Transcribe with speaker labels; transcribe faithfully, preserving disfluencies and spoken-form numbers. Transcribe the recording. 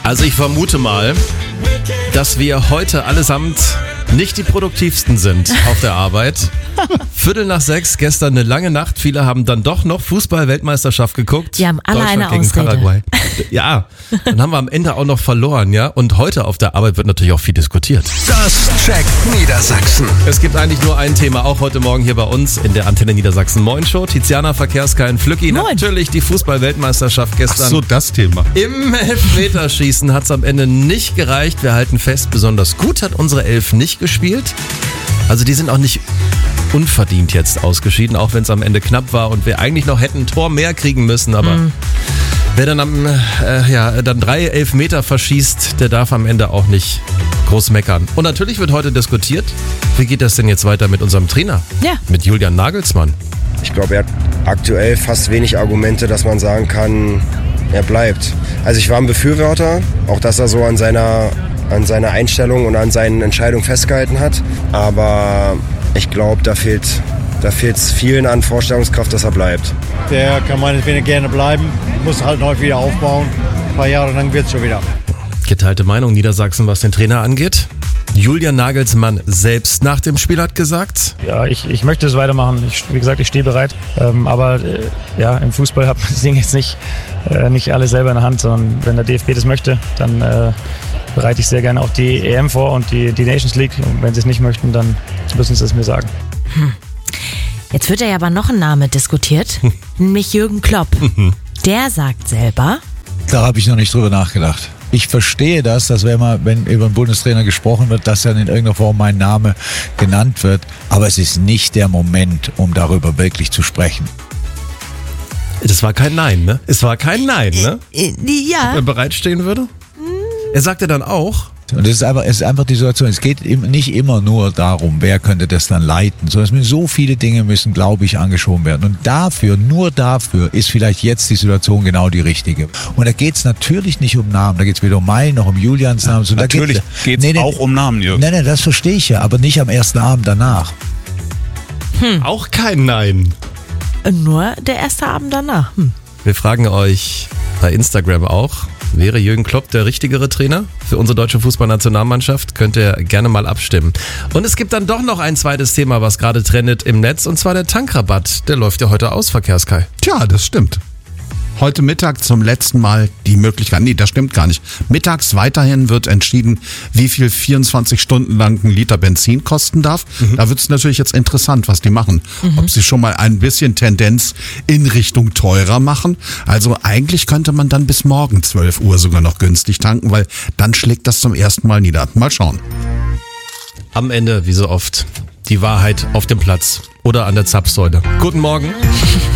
Speaker 1: Also ich vermute mal, dass wir heute allesamt nicht die produktivsten sind auf der Arbeit. Viertel nach sechs, gestern eine lange Nacht. Viele haben dann doch noch Fußball-Weltmeisterschaft geguckt.
Speaker 2: Die haben alle
Speaker 1: Deutschland
Speaker 2: eine
Speaker 1: gegen
Speaker 2: Ausrede.
Speaker 1: Paraguay. Ja, dann haben wir am Ende auch noch verloren, ja. Und heute auf der Arbeit wird natürlich auch viel diskutiert.
Speaker 3: Das checkt Niedersachsen.
Speaker 1: Es gibt eigentlich nur ein Thema, auch heute Morgen hier bei uns in der Antenne Niedersachsen Moin Show. Tiziana Verkehrskein Flücki,
Speaker 2: Moin.
Speaker 1: Natürlich die Fußball-Weltmeisterschaft gestern.
Speaker 4: Ach so, das Thema.
Speaker 1: Im Elfmeterschießen hat es am Ende nicht gereicht. Wir halten fest, besonders gut hat unsere Elf nicht gespielt. Also die sind auch nicht unverdient jetzt ausgeschieden, auch wenn es am Ende knapp war und wir eigentlich noch hätten ein Tor mehr kriegen müssen. Aber mhm. wer dann, am, äh, ja, dann drei Elfmeter verschießt, der darf am Ende auch nicht groß meckern. Und natürlich wird heute diskutiert, wie geht das denn jetzt weiter mit unserem Trainer?
Speaker 2: Ja.
Speaker 1: Mit Julian Nagelsmann.
Speaker 5: Ich glaube, er hat aktuell fast wenig Argumente, dass man sagen kann, er bleibt. Also ich war ein Befürworter, auch dass er so an seiner, an seiner Einstellung und an seinen Entscheidungen festgehalten hat. Aber ich glaube, da fehlt da fehlt es vielen an Vorstellungskraft, dass er bleibt.
Speaker 6: Der kann meinetwegen gerne bleiben, muss halt neu wieder aufbauen. Ein paar Jahre lang wird es schon wieder.
Speaker 1: Geteilte Meinung Niedersachsen, was den Trainer angeht. Julian Nagelsmann selbst nach dem Spiel hat gesagt:
Speaker 7: Ja, ich, ich möchte es weitermachen. Ich, wie gesagt, ich stehe bereit. Ähm, aber äh, ja, im Fußball hat man das Ding jetzt nicht, äh, nicht alles selber in der Hand, sondern wenn der D F B das möchte, dann äh, bereite ich sehr gerne auch die E M vor und die, die Nations League. Und wenn sie es nicht möchten, dann müssen sie es mir sagen.
Speaker 2: Hm. Jetzt wird ja aber noch ein Name diskutiert, nämlich Jürgen Klopp. Der sagt selber:
Speaker 8: Da habe ich noch nicht drüber nachgedacht. Ich verstehe das, dass wenn man, wenn über einen Bundestrainer gesprochen wird, dass dann in irgendeiner Form mein Name genannt wird. Aber es ist nicht der Moment, um darüber wirklich zu sprechen.
Speaker 1: Das war kein Nein, ne? Es war kein Nein, ne?
Speaker 2: Äh, äh, ja.
Speaker 1: Ob er bereitstehen würde? Er sagte dann auch:
Speaker 8: Und das ist einfach, es ist einfach die Situation. Es geht nicht immer nur darum, wer könnte das dann leiten, sondern es müssen so viele Dinge müssen, glaube ich, angeschoben werden. Und dafür, nur dafür, ist vielleicht jetzt die Situation genau die richtige. Und da geht es natürlich nicht um Namen. Da geht es weder um meinen noch um Julians Namen.
Speaker 4: Ja, natürlich geht es nee, nee, auch um Namen, Jürgen.
Speaker 8: Nein, nein, das verstehe ich ja, aber nicht am ersten Abend danach.
Speaker 1: Hm. Auch kein Nein.
Speaker 2: Nur der erste Abend danach. Hm.
Speaker 1: Wir fragen euch bei Instagram auch: Wäre Jürgen Klopp der richtigere Trainer für unsere deutsche Fußballnationalmannschaft? Könnt ihr gerne mal abstimmen. Und es gibt dann doch noch ein zweites Thema, was gerade trendet im Netz, und zwar der Tankrabatt. Der läuft ja heute aus, Verkehrskai.
Speaker 4: Tja, das stimmt. Heute Mittag zum letzten Mal die Möglichkeit, nee, das stimmt gar nicht. Mittags weiterhin wird entschieden, wie viel vierundzwanzig Stunden lang ein Liter Benzin kosten darf. Mhm. Da wird es natürlich jetzt interessant, was die machen. Mhm. Ob sie schon mal ein bisschen Tendenz in Richtung teurer machen. Also eigentlich könnte man dann bis morgen zwölf Uhr sogar noch günstig tanken, weil dann schlägt das zum ersten Mal nieder. Mal schauen.
Speaker 1: Am Ende, wie so oft, die Wahrheit auf dem Platz oder an der Zapfsäule. Guten Morgen.